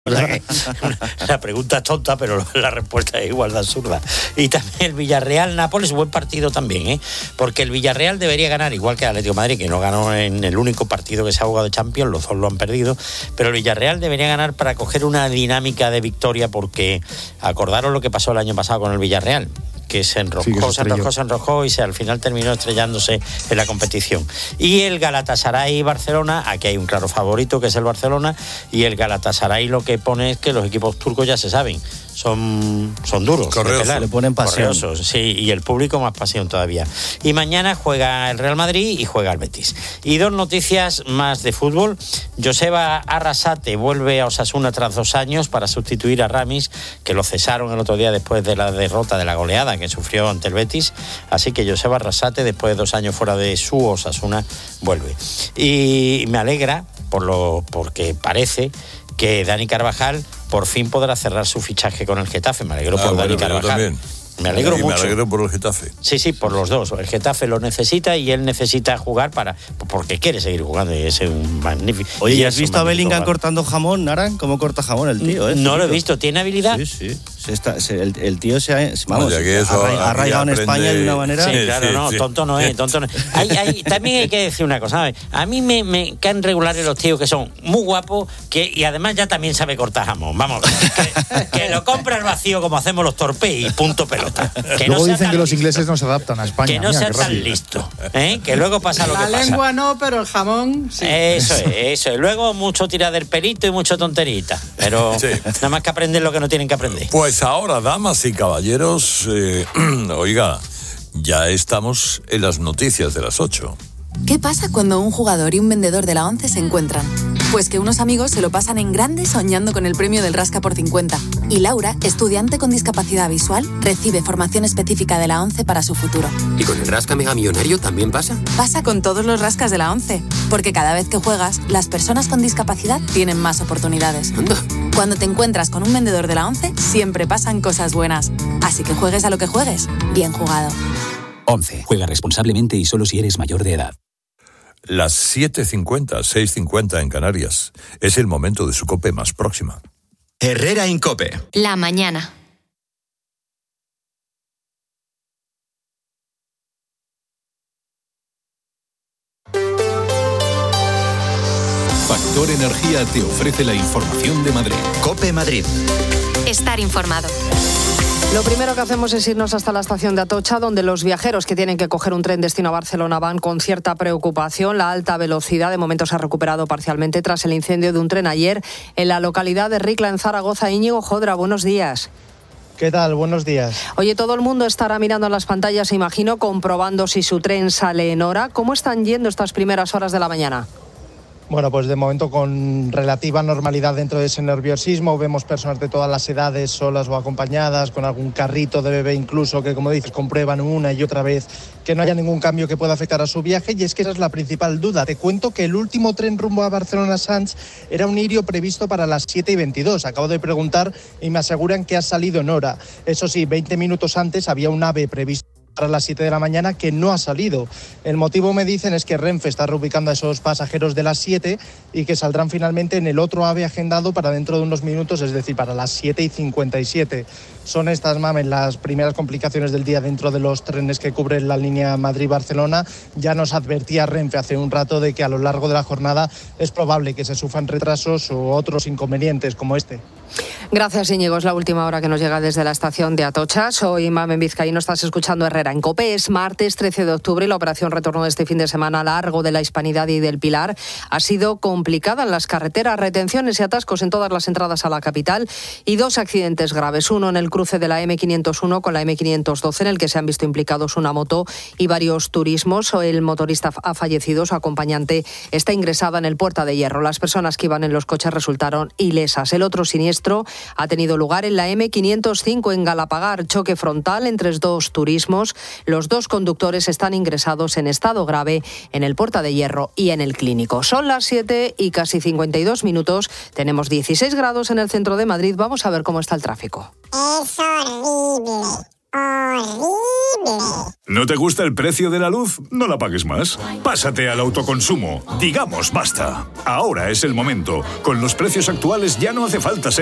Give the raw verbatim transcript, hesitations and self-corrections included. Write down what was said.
La pregunta es tonta, pero la respuesta es igual de absurda. Y también el Villarreal-Nápoles, buen partido también, ¿eh? Porque el Villarreal debería ganar, igual que el Atlético de Madrid, que no ganó en el único partido que se ha jugado de Champions, los dos lo han perdido, pero el Villarreal debería ganar para coger una dinámica de victoria, porque acordaros lo que pasó el año pasado con el Villarreal, que se enroscó, sí, que se, se enroscó, se enroscó y se, al final terminó estrellándose en la competición. Y el Galatasaray-Barcelona, aquí hay un claro favorito que es el Barcelona, y el Galatasaray lo que pone es que los equipos turcos ya se saben, son, son duros. Correosos, le ponen pasión. Correosos, sí, y el público más pasión todavía. Y mañana juega el Real Madrid y juega el Betis. Y dos noticias más de fútbol. Joseba Arrasate vuelve a Osasuna tras dos años para sustituir a Ramis, que lo cesaron el otro día después de la derrota, de la goleada que sufrió ante el Betis. Así que Joseba Arrasate, después de dos años fuera de su Osasuna, vuelve. Y me alegra por lo porque parece que Dani Carvajal por fin podrá cerrar su fichaje con el Getafe. Me alegro ah, por bueno, Dani Carvajal. Me alegro y mucho. Me alegro por el Getafe. Sí, sí, por los dos. El Getafe lo necesita y él necesita jugar para porque quiere seguir jugando. Y es un magnífico. Oye, ¿y has visto a Bellingham cortando jamón, Naran? ¿Cómo corta jamón el tío? Eh? No lo he visto. ¿Tiene habilidad? Sí, sí. Se está, se, el, el tío se ha, vamos, Oye, eso, ha arraigado en España de una manera. Sí, claro, sí, no, sí. tonto no es, tonto no es. Hay, hay, también hay que decir una cosa, ¿sabes? A mí me, me caen regulares los tíos que son muy guapos que, y además ya también sabe cortar jamón. Vamos, que, que lo compra al vacío como hacemos los torpes y punto pelota. Que luego no dicen que los listo. ingleses no se adaptan a España. Que no sea tan listo, ¿eh? Que luego pasa lo La que pasa. La lengua no, pero el jamón sí. Eso es, eso es. Luego mucho tira del pelito y mucho tonterita. Pero sí. Nada más que aprender lo que no tienen que aprender. Pues ahora, damas y caballeros, eh, oiga, ya estamos en las noticias de las ocho. ¿Qué pasa cuando un jugador y un vendedor de la ONCE se encuentran? Pues que unos amigos se lo pasan en grande soñando con el premio del Rasca por cincuenta. Y Laura, estudiante con discapacidad visual, recibe formación específica de la ONCE para su futuro. ¿Y con el Rasca Mega Millonario también pasa? Pasa con todos los rascas de la ONCE, porque cada vez que juegas, las personas con discapacidad tienen más oportunidades. ¿Anda? Cuando te encuentras con un vendedor de la ONCE, siempre pasan cosas buenas. Así que juegues a lo que juegues, bien jugado. ONCE. Juega responsablemente y solo si eres mayor de edad. Las siete cincuenta, seis cincuenta en Canarias. Es el momento de su COPE más próxima. Herrera en COPE. La mañana. Factor Energía te ofrece la información de Madrid. COPE Madrid. Estar informado. Lo primero que hacemos es irnos hasta la estación de Atocha, donde los viajeros que tienen que coger un tren destino a Barcelona van con cierta preocupación. La alta velocidad de momento se ha recuperado parcialmente tras el incendio de un tren ayer en la localidad de Ricla, en Zaragoza. Íñigo Jodra, buenos días. ¿Qué tal? Buenos días. Oye, todo el mundo estará mirando en las pantallas, imagino, comprobando si su tren sale en hora. ¿Cómo están yendo estas primeras horas de la mañana? Bueno, pues de momento con relativa normalidad dentro de ese nerviosismo. Vemos personas de todas las edades, solas o acompañadas, con algún carrito de bebé incluso, que como dices, comprueban una y otra vez que no haya ningún cambio que pueda afectar a su viaje. Y es que esa es la principal duda. Te cuento que el último tren rumbo a Barcelona-Sants era un irio previsto para las siete y veintidós. Acabo de preguntar y me aseguran que ha salido en hora. Eso sí, veinte minutos antes había un AVE previsto para las siete de la mañana que no ha salido. El motivo, me dicen, es que Renfe está reubicando a esos pasajeros de las siete y que saldrán finalmente en el otro AVE agendado para dentro de unos minutos, es decir, para las siete y cincuenta y siete. Son estas, Mamen, las primeras complicaciones del día dentro de los trenes que cubren la línea Madrid-Barcelona. Ya nos advertía Renfe hace un rato de que a lo largo de la jornada es probable que se sufran retrasos o otros inconvenientes como este. Gracias, Íñigo. Es la última hora que nos llega desde la estación de Atocha. Soy Mamen Vizcaíno, estás escuchando Herrera en COPE. Es martes trece de octubre y la operación retorno de este fin de semana largo de la Hispanidad y del Pilar ha sido complicada en las carreteras, retenciones y atascos en todas las entradas a la capital y dos accidentes graves. Uno en el cruce de la eme quinientos uno con la eme quinientos doce, en el que se han visto implicados una moto y varios turismos. El motorista ha fallecido, su acompañante está ingresada en el Puerta de Hierro. Las personas que iban en los coches resultaron ilesas. El otro siniestro ha tenido lugar en la eme quinientos cinco en Galapagar, choque frontal entre dos turismos. Los dos conductores están ingresados en estado grave en el Puerta de Hierro y en el Clínico. Son las siete y casi cincuenta y dos minutos. Tenemos dieciséis grados en el centro de Madrid. Vamos a ver cómo está el tráfico. Es horrible. ¿No te gusta el precio de la luz? No la pagues más. Pásate al autoconsumo. Digamos basta. Ahora es el momento. Con los precios actuales ya no hace falta ser